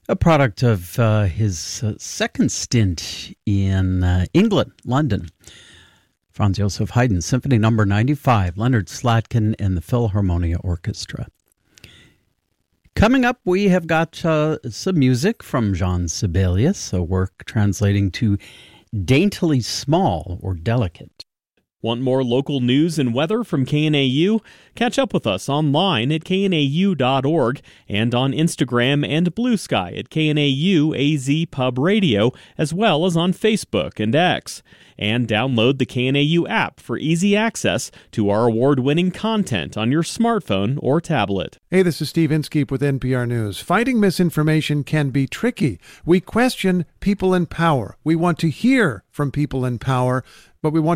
A product of his second stint in England, London. Franz Joseph Haydn, Symphony No. 95, Leonard Slatkin and the Philharmonia Orchestra. Coming up, we have got some music from Jean Sibelius, a work translating to daintily small or delicate. Want more local news and weather from KNAU? Catch up with us online at knau.org and on Instagram and Blue Sky at KNAU AZ Pub Radio, as well as on Facebook and X. And download the KNAU app for easy access to our award-winning content on your smartphone or tablet. Hey, this is Steve Inskeep with NPR News. Fighting misinformation can be tricky. We question people in power. We want to hear from people in power, but we want